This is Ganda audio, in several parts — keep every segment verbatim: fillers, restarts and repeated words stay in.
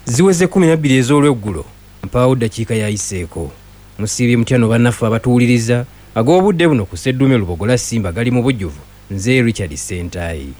Ziweze kumi na bbiri ez'olweggulo mpaawo ddakiika yayiseeko musiibye mutyano bannaffe abatuwuliriza ag'obudde buno ku Sseddume Lubogola Simba gali mu bujjuvu nze Richard Sentayi.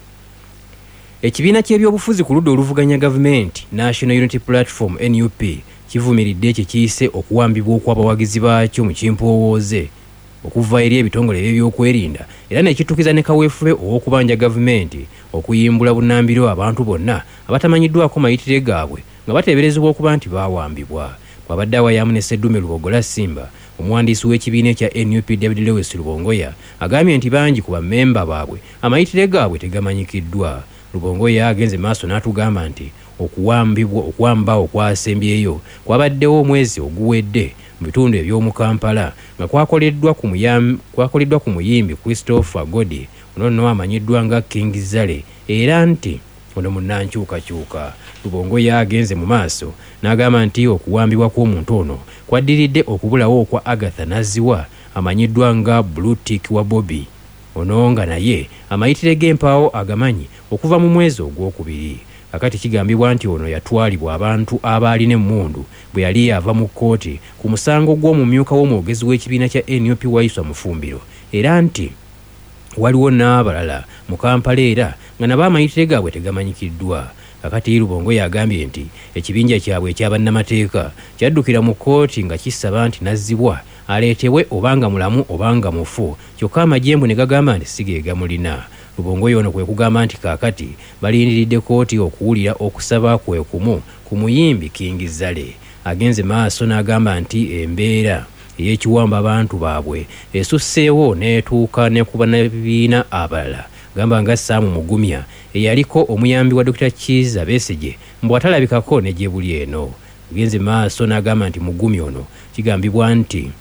Ekibiina ky'ebyobufuzi ku ludda oluvuganya gavumenti National Unity Platform N U P kivumiridde kye kiyise okuwambibwa okw'abawagizi baakyo mu kimpowooze okuva eri ebitongole by'ebyokwerinda era nekitukiza ne kaweefube ow'okubanja gavumenti okuyimbula bunnambiro abantu bonna abatamanyiddwako mayitire gaabwe nga bateeberezebwa okuba nti baawambibwa. Bw'abadde awayamu ne Sseddume Lubogola Simba, omuwandiisi w'ekibiina ekya N U P David Lewis Lubongoya agambye nti bangi ku bammemba baabwe amayitire gaabwe tegamanyikiddwa. Lubongoya agenze maaso n'atugamba nti okuwambibwa okuwamba okwasembyeyo kwabaddewo omwezi oguwedde mu bitundu eby'omu Kampala nga kwakoleddwa ku muyambi kwakoleddwa ku muyimbi Christopher Godi ono nno amanyiddwa nga King Zale era nti ono munnankyukakyuka. Lubongoya agenze mu maaso n'agamba nti okuwambibwa kw'omuntu ono kwaddiridde okubulawo okwa Agatha Naziwa amanyiddwa nga Blue Tick wa Bobby ono nga naye amayitire g'empaawo agamanyi okuva mu mwezi ogwokubiri. Kakati kigambibwa nti ono yatwalibwa abantu abaalina emmundu bwe yali yava mu kkooti ku musango gw'omumyuka w'omwogezi w'ekibiina kya N U P Waiswa Mufumbiro era nti waliwo n'abalala mu Kampala era nga nabo amayitire gaabwe tegamanyikiddwa. Kakati Lubongoya agambye nti ekibinja kyabwe ekyabannamateeka kyaddukira mu kkooti nga kisaba nti Nazzibwa aleetebwe obanga mulamu obanga mufu, kyokka amajembu ne gagamba nti si ge gamulina. Lubongoya ono kwe kugamba nti kaakati balindiridde kkooti okuwulira okusaba kwe kumu ku muyimbi King Zale. Agenze maaso n'agamba nti embeera ey'ekiwamba abantu baabwe esusseewo n'etuuka ne ku bannabibiina abalala gamba nga Saamu Mugumya eyaliko omuyambi wa Dokita Kizza Besigye mbu atalabikako ne gye buli eno. Agenze maaso n'agamba nti Mugumya ono kigambibwa nti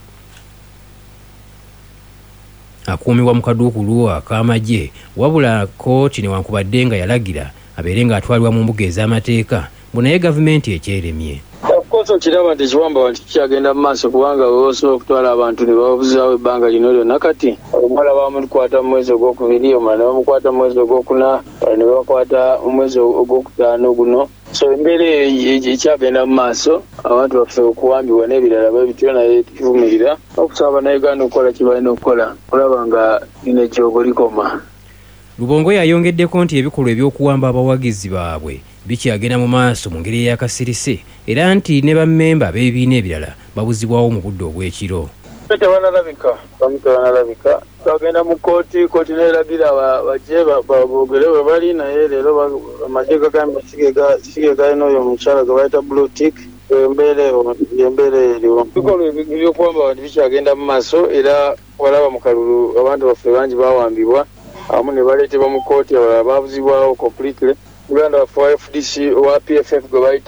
akuumibwa mu kaduukulu ak'amagye wabula kkooti newankubadde nga yalagira abeere ng'atwalibwa mu mbuga ez'amateeka mbu naye gavumenti ekyeremye. Koso kiraba nti ekiwamba nti kyagenda mu maaso kubanga osobola okutwala abantu ne babuzaawo ebbanga lino lyonna. Kati omulala bamukwata mu mwezi ogwokubiri, omulala ne bamukwata mu mwezi ogwokuna, ne bakwata mu mwezi ogwokutaano guno. So embeera ekyagenda mu maaso abantu baffe okuwambibwa n'ebirala babityo naye tukivumirira okusaba bannayuganda okukola kye balina okukola olaba nga lino ejjoogo likoma. Lubongoya ayongeddeko nti ebikolwa eby'okuwamba abawagizi baabwe bikyagenda mu maaso mu ngeri ey'akasirise era nti ne bammemba b'ebibiina ebirala babuzibwawo mu budde obw'ekiro. Tebanalabika, bamu tebanalabika. Bagenda mu kkooti, kkooti n'eragira bajje boogere we bali naye leero amagye gagambye sige galina oyo omukyala gwe bayita Blue Tick. Embeera embeera eriwo. Ebikolwa ebyokuwamba nti bikyagenda mu maaso era walaba mu kalulu abantu baffe bangi baawambibwa amu ne baleetebwa mu kkooti abalala baabuzibwawo completely. Uganda wa F D C owa P F F gwe bayita